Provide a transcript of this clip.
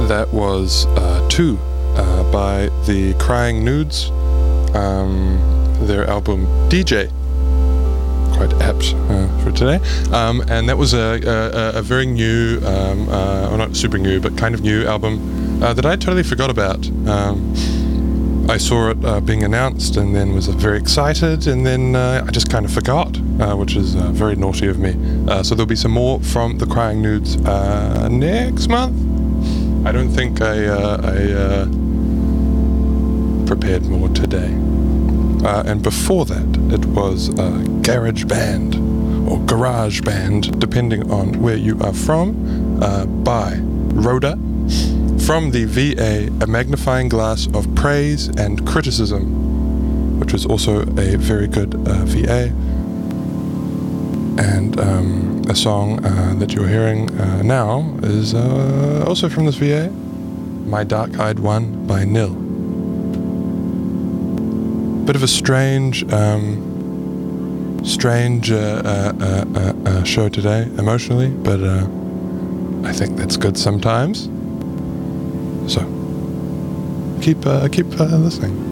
That was Two by the Crying Nudes, their album DJ, quite apt for today, and that was a very new, well, not super new, but kind of new album that I totally forgot about. I saw it being announced and then was very excited, and then I just kind of forgot, which is very naughty of me. So there'll be some more from the Crying Nudes next month. I don't think I prepared more today. And before that, it was Garage Band, or Garage Band, depending on where you are from, by Rhoda, from the VA, A Magnifying Glass of Praise and Criticism, which was also a very good VA. And a song that you're hearing now is also from this VA, My Dark-Eyed One by Nil. Bit of a strange show today, emotionally, but I think that's good sometimes. So keep listening.